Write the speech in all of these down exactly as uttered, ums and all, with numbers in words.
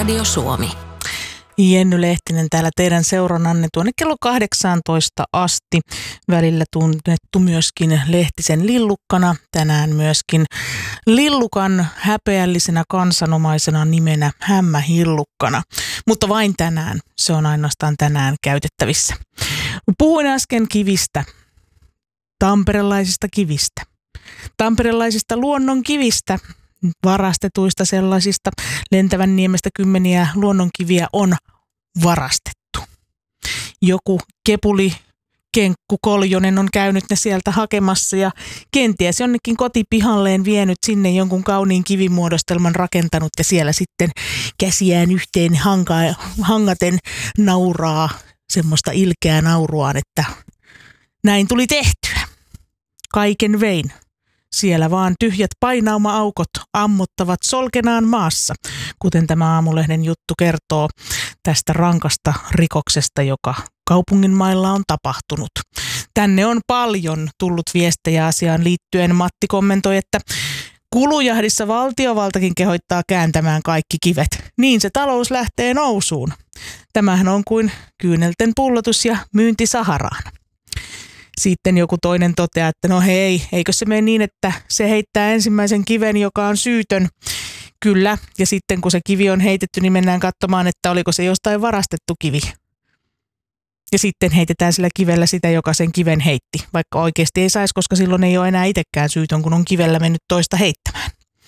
Radio Suomi. Jenny Lehtinen täällä teidän seurannanne tuonne kello kahdeksantoista asti. Välillä tunnettu myöskin Lehtisen Lillukkana. Tänään myöskin Lillukan häpeällisenä kansanomaisena nimenä Hämmähillukkana. Mutta vain tänään. Se on ainoastaan tänään käytettävissä. Puhuin äsken kivistä. Tamperelaisista kivistä. Tamperelaisista luonnon kivistä. Varastetuista sellaisista. Lentävänniemestä kymmeniä luonnonkiviä on varastettu. Joku kepuli Kenkku Koljonen on käynyt ne sieltä hakemassa ja kenties jonnekin kotipihalleen vienyt sinne jonkun kauniin kivimuodostelman rakentanut ja siellä sitten käsiään yhteen hanga, hangaten nauraa semmoista ilkeää nauruaan, että näin tuli tehtyä. Kaiken vein. Siellä vaan tyhjät painauma-aukot ammottavat solkenaan maassa, kuten tämä Aamulehden juttu kertoo tästä rankasta rikoksesta, joka kaupungin mailla on tapahtunut. Tänne on paljon tullut viestejä asiaan liittyen. Matti kommentoi, että kulujahdissa valtiovaltakin kehottaa kääntämään kaikki kivet. Niin se talous lähtee nousuun. Tämähän on kuin kyynelten pullotus ja myynti Saharaan. Sitten joku toinen toteaa, että no hei, eikö se mene niin, että se heittää ensimmäisen kiven, joka on syytön. Kyllä, ja sitten kun se kivi on heitetty, niin mennään katsomaan, että oliko se jostain varastettu kivi. Ja sitten heitetään sillä kivellä sitä, joka sen kiven heitti, vaikka oikeasti ei saisi, koska silloin ei ole enää itsekään syytön, kun on kivellä mennyt toista heittämään.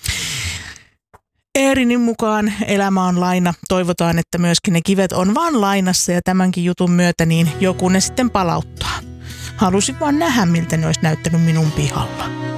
Eerinin mukaan elämä on laina. Toivotaan, että myöskin ne kivet on vaan lainassa ja tämänkin jutun myötä niin joku ne sitten palauttaa. Halusin vaan nähdä, miltä ne olisi näyttänyt minun pihalla.